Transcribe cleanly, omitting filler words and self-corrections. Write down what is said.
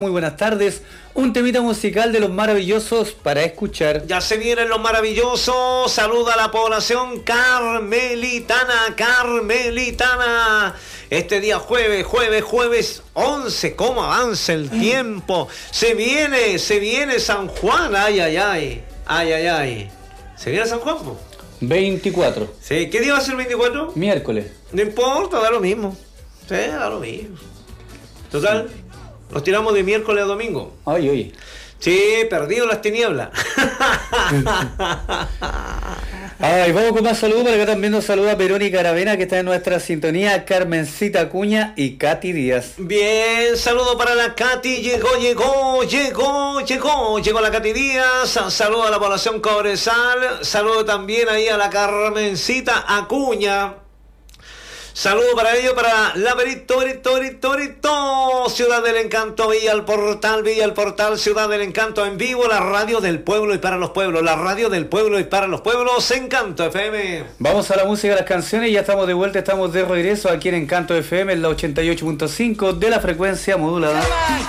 Muy buenas tardes, un temita musical de los maravillosos para escuchar. Ya se vienen los maravillosos, saluda a la población carmelitana. Este día jueves 11, ¿cómo avanza el tiempo? Se viene San Juan, ay. ¿Se viene San Juan, po? 24. Sí, ¿qué día va a ser el 24? Miércoles. No importa, da lo mismo. Sí, da lo mismo. Total. Nos tiramos de miércoles a domingo. Ay. Sí, perdido las tinieblas. Ay, vamos con más saludos. Para acá también nos saluda Verónica Aravena, que está en nuestra sintonía, Carmencita Acuña y Katy Díaz. Bien, saludo para la Katy. Llegó la Katy Díaz. Saludo a la población Cobresal. Saludo también ahí a la Carmencita Acuña. Saludo para ello, para la Berito, Ciudad del Encanto, Villa el Portal, Ciudad del Encanto, en vivo, la radio del pueblo y para los pueblos, Encanto FM. Vamos a la música, a las canciones, ya estamos de vuelta, estamos de regreso aquí en Encanto FM, en la 88.5 de la frecuencia modulada.